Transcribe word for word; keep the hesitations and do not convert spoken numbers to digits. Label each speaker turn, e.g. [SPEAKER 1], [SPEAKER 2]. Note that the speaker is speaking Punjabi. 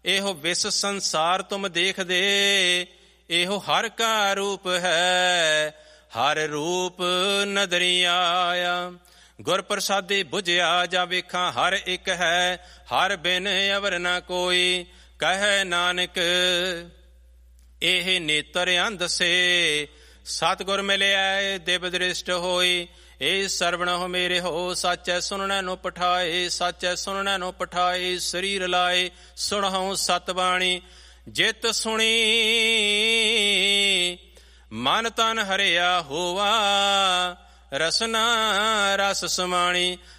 [SPEAKER 1] ਇਹੋ ਵਿਸ ਸੰਸਾਰ ਤੁਮ ਦੇਖਦੇ, ਇਹੋ ਹਰ ਕਾ ਰੂਪ ਹੈ, ਹਰ ਰੂਪ ਨਦਰੀ ਆਇਆ। ਗੁਰ ਪ੍ਰਸਾਦੀ ਬੁਝਿਆ ਜਾ ਵੇਖਾਂ ਹਰ ਇੱਕ ਹੈ, ਹਰ ਬਿਨ ਅਵਰ ਨਾ ਕੋਈ। ਕਹੈ ਨਾਨਕ ਇਹ ਨੇਤਰ ਅੰਧ ਸੇ, ਸਤਿਗੁਰ ਮਿਲਿਆ ਦਿਵ ਦ੍ਰਿਸ਼ਟ ਹੋਈ। ਇਹ ਸਰਵਣਹੁ ਮੇਰੇ ਹੋ, ਸਾਚੈ ਸੁਣਨੈ ਨੂੰ ਪਠਾਏ, ਸਾਚੈ ਸੁਣਨੈ ਨੂੰ ਪਠਾਏ। ਸਰੀਰ ਲਾਏ ਸੁਣਹੁ ਸਤਬਾਣੀ, ਜਿਤ ਸੁਣੀ ਮਨ ਤਨ ਹਰਿਆ ਹੋਵਾ। ਰਸਨਾ ਰਸ ਸਮਾਣੀ,